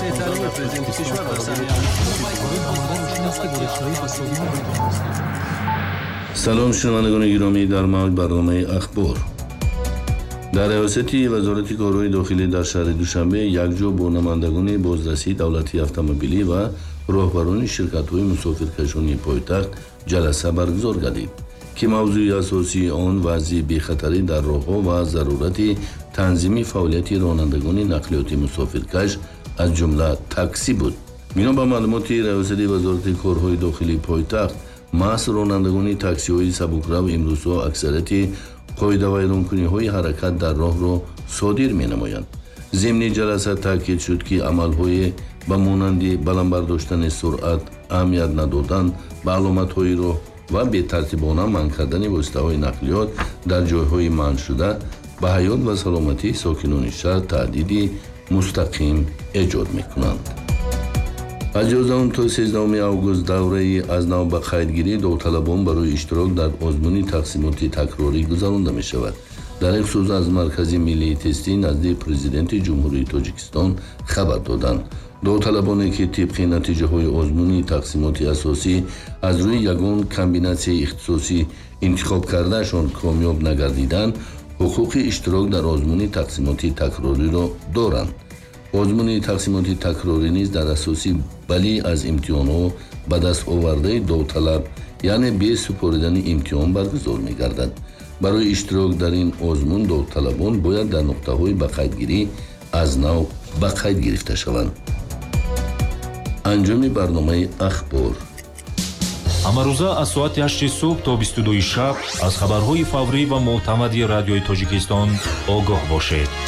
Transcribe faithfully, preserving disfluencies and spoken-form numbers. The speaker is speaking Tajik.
комиссияи таълими президенти кишвар дар Самия. салом шунавандагони гиромӣ, дар мавҷ барномаи ахбор. дар риёсати вазорати корҳои дохилӣ дар шаҳри Душанбе якҷо бо намояндагони бозрасии давлати автомобилӣ ва роҳбарони ширкатҳои мусофиркашони пойтахт ҷаласа баргузор гардид, ки мавзӯи асосии он вазъи бехатарӣ дар роҳҳо ва зарурати танзими фаъолияти ронандагони нақлиёти мусофиркаш аз ҷумла таксӣ буд. бино ба маълумоти риёсати вазорати корҳои дохилии пойтахт, маҳз ронандагони таксиҳои сабукрав имрӯзҳо аксарияти қоидавайронкуниҳои ҳаракат дар роҳро содир менамоянд. зимни ҷаласа таъкид шуд, ки амалҳое ба монанди баландбардоштани суръат, аҳамият надодан ба аломатҳои роҳ ва бетартибона манъ кардани воситаҳои нақлиёт дар ҷойҳои манъшуда ба ҳаёт ва саломатии сокинони шаҳр таҳдиди мустақим эҷод мекунанд. аз ёздаҳум то сезддаҳуми август давраи аз нав ба қайдгирии довталабон барои иштирок дар озмуни тақсимоти такрорӣ гузаронда мешавад. дар ин хусус аз маркази миллии тестӣ назди президенти ҷумҳурии Тоҷикистон хабар доданд. довталабоне ки тибқи натиҷаҳои озмуни тақсимоти асосӣ аз рӯи ягон комбинатсияи ихтисосӣ интихоб кардаашон комёб нагардиданд, ҳуқуқи иштирок дар озмуни тақсимоти такрориро доранд. озмуни тақсимоти такрорӣ низ дар асоси балӣ аз имтиҳонҳо ба дастовардаи довталаб, яъне бе супоридани имтиҳон баргузор мегардад. барои иштирок дар ин озмун довталабон бояд дар нуқтаҳои ба қайдгирӣ аз нав ба қайд гирифта шаванд. анҷоми барномаи ахбор. ҳамарӯза аз соати ҳашти субҳ то бисту дуи шаб аз хабарҳои фаврӣ ва мӯътамади радиои Тоҷикистон огоҳ бошед.